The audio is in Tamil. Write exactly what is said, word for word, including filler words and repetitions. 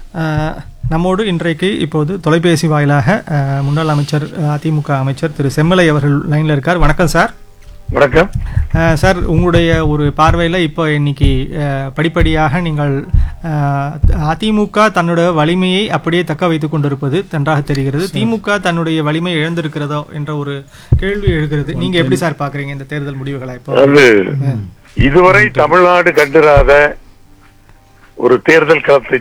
நம்மோடு இன்றைக்கு இப்போது தொலைபேசி வாயிலாக முன்னாள் அமைச்சர் அதிமுக அமைச்சர் திரு செம்மலை அவர்கள் லைனில் இருக்கார். வணக்கம் சார். வணக்கம் சார். உங்களுடைய ஒரு பார்வையில் இப்போ இன்னைக்கு படிப்படியாக நீங்கள் அதிமுக தன்னுடைய வலிமையை அப்படியே தக்க வைத்துக் கொண்டிருப்பது நன்றாக தெரிகிறது. திமுக தன்னுடைய வலிமை இழந்திருக்கிறதோ என்ற ஒரு கேள்வி எழுகிறது. நீங்க எப்படி சார் பாக்குறீங்க இந்த தேர்தல் முடிவுகளை? இப்போ இதுவரை தமிழ்நாடு கண்டிராத ஒரு தேர்தல் களத்தை